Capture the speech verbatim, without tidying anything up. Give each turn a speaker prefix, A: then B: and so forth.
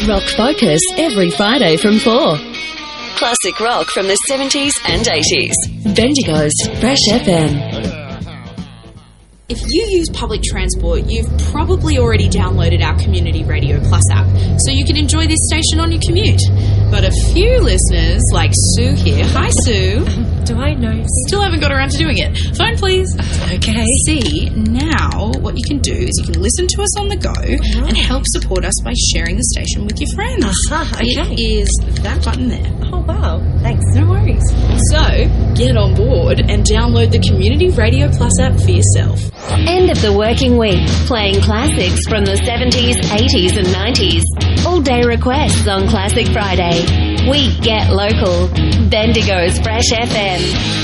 A: Rock Focus every Friday from four. Classic rock from the seventies and eighties. Bendigo's Fresh F M.
B: If you use public transport, you've probably already downloaded our Community Radio Plus app, so you can enjoy this station on your commute. But a few listeners, like Sue here, hi Sue.
C: Do I know?
B: Still haven't got around to doing it. Phone please.
C: Okay.
B: See, now what you can do is you can listen to us on the go
C: oh.
B: and help support us by sharing the station with your friends.
C: Uh-huh, okay.
B: It is that button there.
C: Oh, wow. Thanks.
B: No worries. So, get on board and download the Community Radio Plus app for yourself.
A: End of the working week, playing classics from the seventies, eighties and nineties. All day requests on Classic Friday. We get local. Bendigo's Fresh F M.